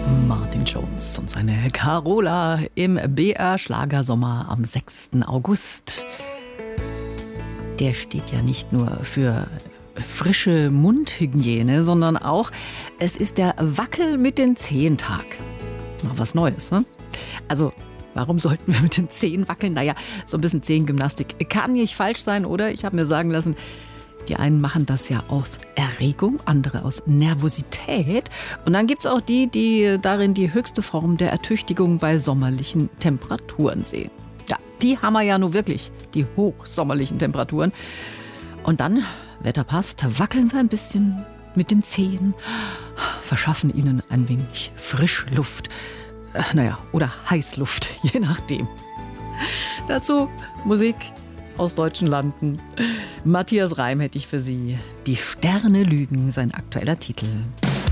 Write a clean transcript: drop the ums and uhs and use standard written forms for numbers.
Martin Jones und seine Carola im BR Schlagersommer am 6. August. Der steht ja nicht nur für frische Mundhygiene, sondern auch, es ist der Wackel mit den Zehen-Tag. Mal was Neues, ne? Also, warum sollten wir mit den Zehen wackeln? Naja, so ein bisschen Zehengymnastik kann nicht falsch sein, oder? Ich habe mir sagen lassen, die einen machen das ja aus Erregung, andere aus Nervosität. Und dann gibt es auch die darin die höchste Form der Ertüchtigung bei sommerlichen Temperaturen sehen. Ja, die haben wir ja nur wirklich, die hochsommerlichen Temperaturen. Und dann, Wetter passt, wackeln wir ein bisschen mit den Zehen, verschaffen ihnen ein wenig Frischluft. Oder Heißluft, je nachdem. Dazu Musik aus deutschen Landen. Matthias Reim hätte ich für Sie. Die Sterne lügen, sein aktueller Titel.